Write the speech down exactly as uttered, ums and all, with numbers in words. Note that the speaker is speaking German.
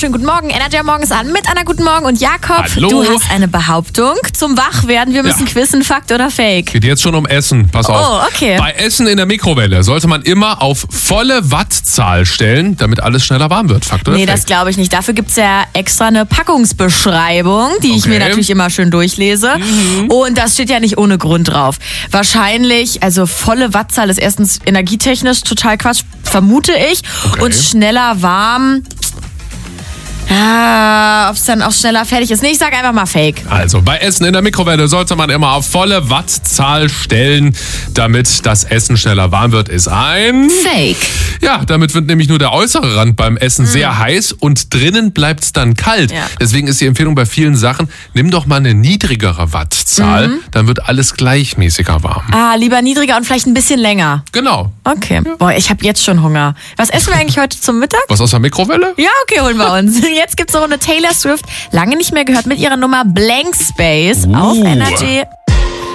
wunderschönen guten Morgen. Energy Morgen ist an mit einer guten Morgen. Und Jakob, Hallo. du hast eine Behauptung zum Wachwerden. Wir müssen Ja. quizzen, Fakt oder Fake? Geht jetzt schon um Essen. Pass auf. Oh, okay. Bei Essen in der Mikrowelle sollte man immer auf volle Wattzahl stellen, damit alles schneller warm wird. Fakt oder Nee, Fake? das glaube ich nicht. Dafür gibt's ja extra eine Packungsbeschreibung, die ich Okay. mir natürlich immer schön durchlese. Und das steht ja nicht ohne Grund drauf. Wahrscheinlich, also volle Wattzahl ist erstens energietechnisch total Quatsch, vermute ich. Okay. Und schneller warm. Ah, ob es dann auch schneller fertig ist. Nee, ich sage einfach mal Fake. Also, bei Essen in der Mikrowelle sollte man immer auf volle Wattzahl stellen, damit das Essen schneller warm wird, ist ein... Fake. Ja, damit wird nämlich nur der äußere Rand beim Essen sehr heiß und drinnen bleibt es dann kalt. Ja. Deswegen ist die Empfehlung bei vielen Sachen, nimm doch mal eine niedrigere Wattzahl, dann wird alles gleichmäßiger warm. Ah, lieber niedriger und vielleicht ein bisschen länger. Genau. Okay. Boah, ich habe jetzt schon Hunger. Was essen wir eigentlich heute zum Mittag? Was aus der Mikrowelle? Ja, okay, holen wir uns. Jetzt gibt's noch eine Taylor Swift. Lange nicht mehr gehört mit ihrer Nummer Blank Space auf Uh. Energy.